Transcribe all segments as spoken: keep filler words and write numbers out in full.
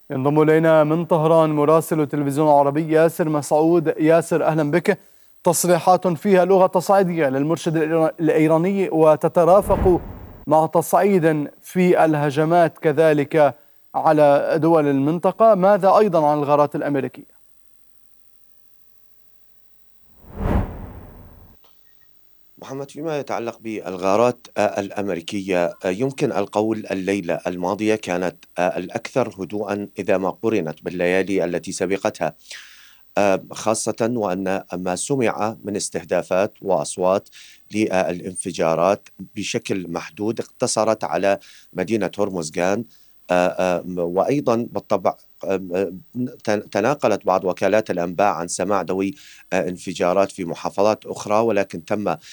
ينضم إلينا من طهران مراسل التلفزيون العربي ياسر مسعود. ياسر، أهلا بك. تصريحات فيها لغة تصعيدية للمرشد الإيراني وتترافق مع تصعيد في الهجمات كذلك على دول المنطقة، ماذا أيضا عن الغارات الأمريكية؟ محمد، فيما يتعلق بالغارات آه، الأمريكية، آه، يمكن القول الليلة الماضية كانت آه، الأكثر هدوءا إذا ما قرنت بالليالي التي سبقتها، آه، خاصة وأن ما سمع من استهدافات وأصوات للانفجارات بشكل محدود اقتصرت على مدينة هرمزغان. آه، آه، وأيضا بالطبع آه، تن- تناقلت بعض وكالات الأنباء عن سماع دوي آه، انفجارات في محافظات أخرى، ولكن تم آه،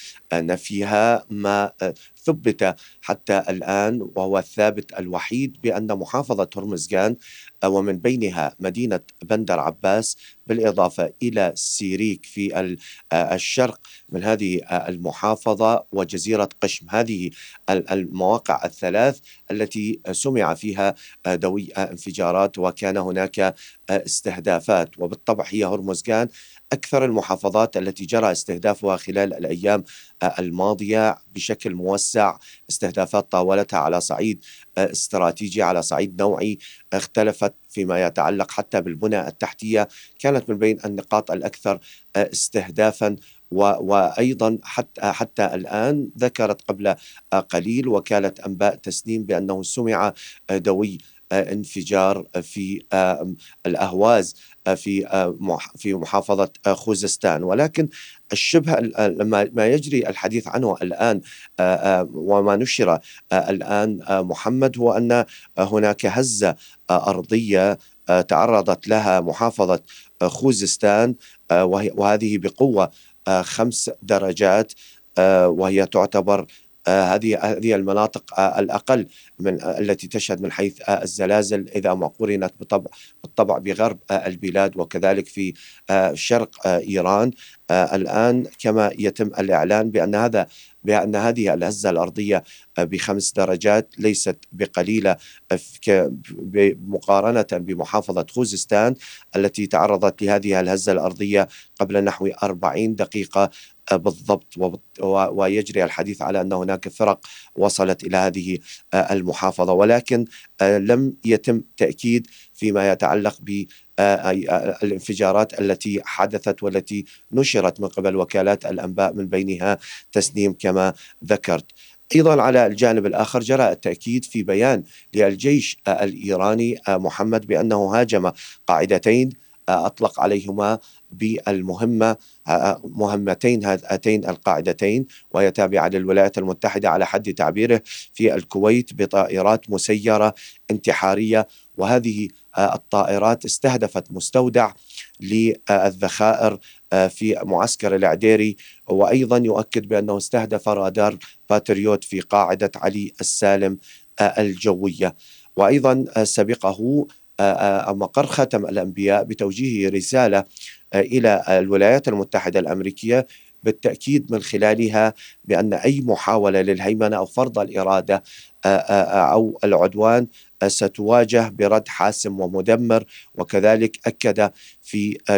نفيها. ما آه، ثبت حتى الآن وهو الثابت الوحيد بأن محافظة هرمزغان آه، ومن بينها مدينة بندر عباس، بالإضافة إلى سيريك في ال- آه، الشرق من هذه آه، المحافظة، وجزيرة قشم، هذه ال- المواقع الثلاث التي سمع فيها آه، دوي آه، انفجارات وكان هناك آه، استهدافات. وبالطبع هي هرمزغان أكثر المحافظات التي جرى استهدافها خلال الأيام آه، الماضية بشكل موسع، استهدافات طاولتها على صعيد آه، استراتيجي، على صعيد نوعي، اختلفت فيما يتعلق حتى بالبنى التحتية، كانت من بين النقاط الأكثر آه، استهدافا. و- وأيضا حتى حتى الآن ذكرت قبل آه، قليل وكالة أنباء تسنيم بأنه سمع آه، دوي آه، انفجار في آه، الأهواز آه، في آه، مح- في محافظة آه، خوزستان. ولكن الشبه ال- ال- ما ما يجري الحديث عنه الآن آه، آه، وما نشر آه، الآن آه، محمد، هو أن آه، هناك هزة آه، أرضية آه، تعرضت لها محافظة آه، خوزستان، آه، وهي- وهذه بقوة آه، خمس درجات، آه، وهي تعتبر آه، هذه هذه المناطق آه، الأقل من آه، التي تشهد من حيث آه، الزلازل إذا ما قورنت بالطبع بالطبع بغرب آه، البلاد، وكذلك في آه، شرق آه، إيران. آه، الآن كما يتم الإعلان بأن هذا بأن هذه الهزة الأرضية آه، بخمس درجات ليست بقليلة آه، ك- ب- مقارنة بمحافظة خوزستان التي تعرضت لهذه الهزة الأرضية قبل نحو أربعين دقيقة آه، بالضبط. وبالط- و- ويجري الحديث على أن هناك فرق وصلت إلى هذه آه، المحافظة، ولكن آه، لم يتم تأكيد فيما يتعلق ب آه، أي- آه، الانفجارات التي حدثت والتي نشرت من قبل وكالات الأنباء من بينها تسنيم كما ذكرت. أيضا على الجانب الآخر جرى التأكيد في بيان للجيش آه، الإيراني آه، محمد بأنه هاجم قاعدتين آه، أطلق عليهما بالمهمة آه، مهمتين هاتين القاعدتين، وهي تابعة للولايات المتحدة على حد تعبيره، في الكويت بطائرات مسيرة انتحارية. وهذه آه، الطائرات استهدفت مستودع للذخائر آه، في معسكر العديري، وأيضا يؤكد بأنه استهدف رادار باتريوت في قاعدة علي السالم آه، الجوية. وأيضا آه، سبقه آه، آه، مقر ختم الأنبياء بتوجيه رسالة آه، إلى الولايات المتحدة الأمريكية، بالتأكيد من خلالها بأن أي محاولة للهيمنة أو فرض الإرادة آه، آه، آه، أو العدوان آه، ستواجه برد حاسم ومدمر. وكذلك أكد في